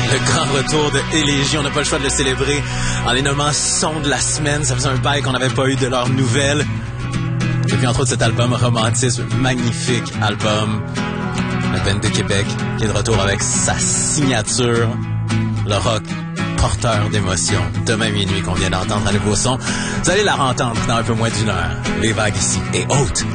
Le grand retour de Élégie. On n'a pas le choix de le célébrer en les nommant son de la semaine. Ça faisait un bail qu'on n'avait pas eu de leurs nouvelles. Et puis entre autres cet album Romantisme, magnifique album. Le band de Québec qui est de retour avec sa signature. Le rock porteur d'émotions. Demain minuit qu'on vient d'entendre à nouveau son. Vous allez la entendre dans un peu moins d'une heure. Les vagues ici et hautes.